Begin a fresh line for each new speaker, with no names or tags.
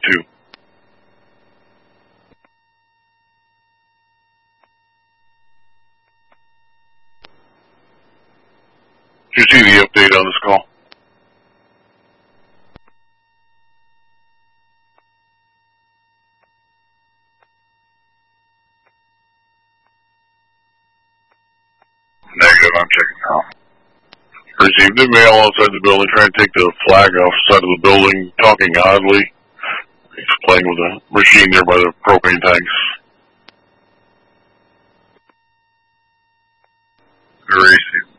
2. Did you see the update on this call? Negative, I'm checking now. Received a male outside the building trying to take the flag off the side of the building, talking oddly. He's playing with a machine there by the propane tanks. Received.